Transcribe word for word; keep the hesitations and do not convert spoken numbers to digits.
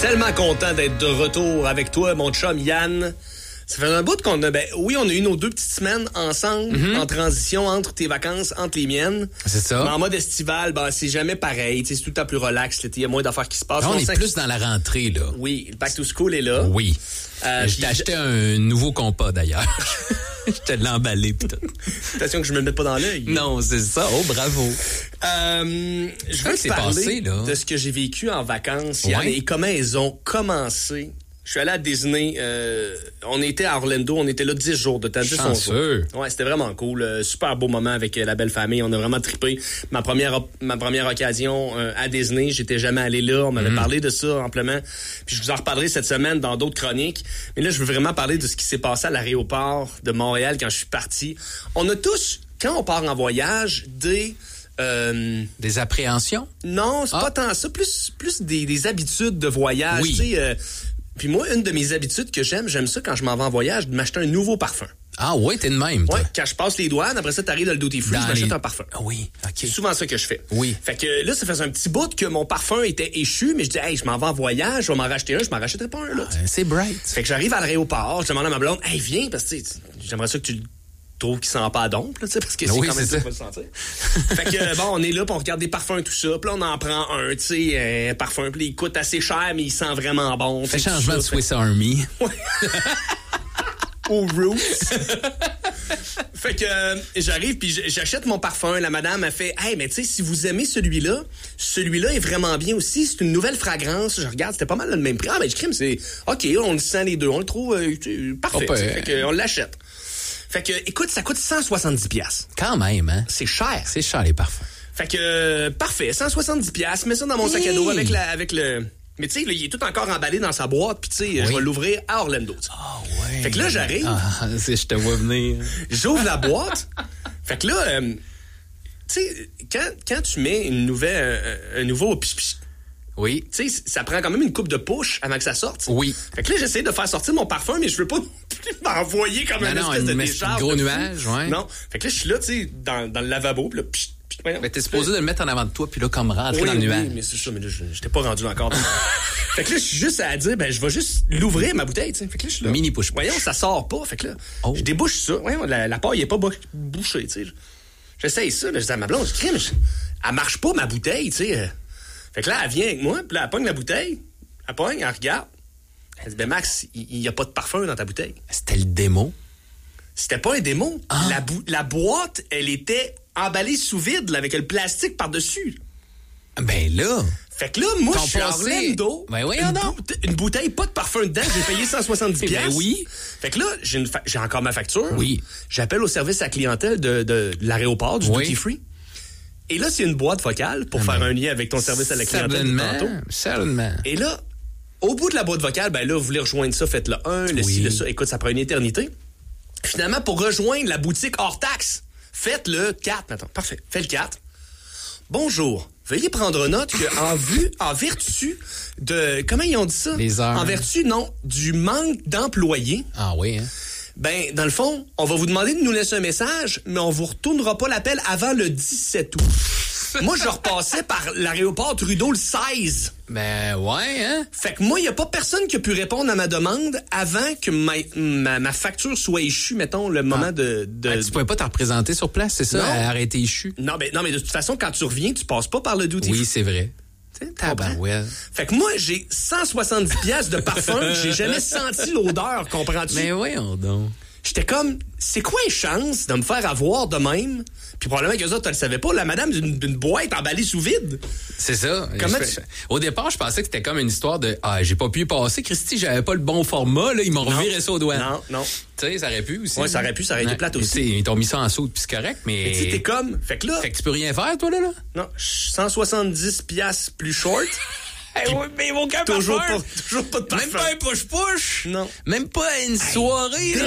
Tellement content d'être de retour avec toi, mon chum Yann. Ça fait un bout qu'on a... Ben, oui, on a eu nos deux petites semaines ensemble, mm-hmm. en transition entre tes vacances, entre les miennes. C'est ça. Mais en mode estival, ben, c'est jamais pareil. C'est tout le temps plus relax. Il y a moins d'affaires qui se passent. Là, on, on est sait... plus dans la rentrée, là. Oui, le back to school est là. Oui. Euh, je t'ai acheté un nouveau compas, d'ailleurs. Je te l'ai emballé, putain. Attention que je me le mette pas dans l'œil. Non, c'est ça. Oh, bravo. Euh, je veux te parler passé, là. de ce que j'ai vécu en vacances, Yann, ouais. et comment elles ont commencé. Je suis allé à Disney. Euh, on était à Orlando. On était là dix jours de temps. Chanceux. Ouais, c'était vraiment cool. Euh, super beau moment avec euh, la belle famille. On a vraiment trippé. Ma première, ma première occasion euh, à Disney. J'étais jamais allé là. On m'avait mm. parlé de ça amplement. Puis je vous en reparlerai cette semaine dans d'autres chroniques. Mais là, je veux vraiment parler de ce qui s'est passé à l'aéroport de Montréal quand je suis parti. On a tous, quand on part en voyage, des... Euh, des appréhensions? Non, c'est ah. pas tant ça. Plus, plus des, des habitudes de voyage. Oui. Tu sais... Euh, Puis moi, une de mes habitudes que j'aime, j'aime ça quand je m'en vais en voyage, de m'acheter un nouveau parfum. Ah oui, t'es de même, toi. Ouais, quand je passe les douanes, après ça, t'arrives dans le duty free, je m'achète les... un parfum. Ah oui, OK. C'est souvent ça que je fais. Oui. Fait que là, ça faisait un petit bout que mon parfum était échu, mais je dis, hey, je m'en vais en voyage, je vais m'en racheter un, je m'en rachèterai pas un, là. Ah, c'est bright. Fait que j'arrive à l'aéroport, je demande à ma blonde, hey, viens, parce que j'aimerais ça que tu trouves qu'il sent pas à dompe, là, tu sais, parce que c'est oui, quand même c'est ça, ça. Pas le sentir. Fait que, bon, on est là, puis on regarde des parfums, tout ça, puis là, on en prend un, tu sais, euh, parfum, puis il coûte assez cher, mais il sent vraiment bon. Fait changement de Swiss fait... Army. Ouais. Aux Roots. Fait que euh, j'arrive puis j'achète mon parfum. La madame a fait, hey, mais tu sais, si vous aimez celui-là, celui-là est vraiment bien aussi. C'est une nouvelle fragrance. Je regarde, c'était pas mal le même prix. Ah, ben je crime, c'est ok, on le sent les deux, on le trouve euh, parfait. Oh, fait que on l'achète. Fait que, écoute, ça coûte cent soixante-dix dollars. Quand même, hein? C'est cher. C'est cher les parfums. Fait que euh, parfait, cent soixante-dix dollars. Mets ça dans mon hey. sac à dos avec la, avec le. Mais tu sais, il est tout encore emballé dans sa boîte, puis tu sais, oui. je vais l'ouvrir à Orlando. Ah oh, ouais. Fait que là, j'arrive. Ah, c'est je te vois venir. J'ouvre la boîte. Fait que là, euh, tu sais, quand, quand tu mets une nouvelle, un, un nouveau pis, pis, oui. Tu sais, ça prend quand même une coupe de push avant que ça sorte. Oui. Fait que là, j'essaie de faire sortir mon parfum, mais je veux pas m'envoyer comme un espèce de décharge. Un gros nuage, ouais. Non. Fait que là, je suis là, tu sais, dans, dans le lavabo, pis là, pis, mais t'es supposé de le mettre en avant de toi, puis là, comme rentrer oui, dans le nuage. Oui, mais c'est ça, mais là, j'étais pas rendu encore. Fait que là, je suis juste à dire, ben, je vais juste l'ouvrir, ma bouteille, tu sais. Fait que là, je suis là. Mini push. Voyons, ça sort pas. Fait que là, oh. je débouche ça. Voyons, la, la paille est pas bouchée, tu sais. J'essaye ça, là, je dis à ma blonde, je crime, elle marche pas, ma bouteille, tu sais. Fait que là, elle vient avec moi, puis là, elle pogne la bouteille, elle pogne, elle regarde. Elle dit, ben, Max, il y, y a pas de parfum dans ta bouteille. C'était le démo? C'était pas un démo. Ah. La, bou- la boîte, elle était emballée sous vide, là, avec le plastique par-dessus. Ben là... Fait que là, moi, je suis à Orlando. Ben oui, une, non. bou- une bouteille, pas de parfum dedans. J'ai payé cent soixante-dix dollars. Ben oui. Fait que là, j'ai, une fa- j'ai encore ma facture. Oui. J'appelle au service à clientèle de, de, de l'aéroport, du oui. duty free. Et là, c'est une boîte vocale pour ah faire ben, un lien avec ton service à la clientèle de tantôt. Certainement. Et là, au bout de la boîte vocale, ben là, vous voulez rejoindre ça, faites le un, le oui. ci, le ça. Écoute, ça prend une éternité. Finalement, pour rejoindre la boutique hors taxe, faites le quatre, maintenant. Parfait. Fais le quatre. Bonjour. Veuillez prendre note que en vue, en vertu de, comment ils ont dit ça? Les heures. En vertu, non, du manque d'employés. Ah oui, hein? Ben, dans le fond, on va vous demander de nous laisser un message, mais on vous retournera pas l'appel avant le dix-sept août. Moi, je repassais par l'aéroport Trudeau le seize. Ben, ouais, hein? Fait que moi, il n'y a pas personne qui a pu répondre à ma demande avant que ma, ma, ma facture soit échue, mettons, le moment ah. de... de... Ah, tu pouvais pas t'en représenter sur place, c'est ça? Non. À arrêter échu? Non, mais, non, mais de toute façon, quand tu reviens, tu passes pas par le duty free. Oui, c'est vrai. Ah ben ouais. Fait que moi, j'ai cent soixante-dix piastres de parfum, j'ai jamais senti l'odeur, comprends-tu? Mais voyons donc. J'étais comme, c'est quoi les chances de me faire avoir de même? Puis probablement que ça, tu le savais pas, la madame d'une, d'une boîte emballée sous vide. C'est ça. Comment je, tu... Au départ, je pensais que c'était comme une histoire de ah, j'ai pas pu y passer, Christy, j'avais pas le bon format, là, ils m'ont reviré ça aux douanes. Non, non. Tu sais, ça aurait pu aussi. Ouais, ça aurait pu, ça aurait été plate aussi. Ils t'ont mis ça en saut, puis c'est correct, mais. Mais t'es comme, fait que là. Fait que tu peux rien faire, toi, là, là? Non, cent soixante-dix piastres plus short. Hey, oui, mais mon toujours, pas, toujours pas de parfum. Même pas un push-push. Non. Même pas une soirée. Hey,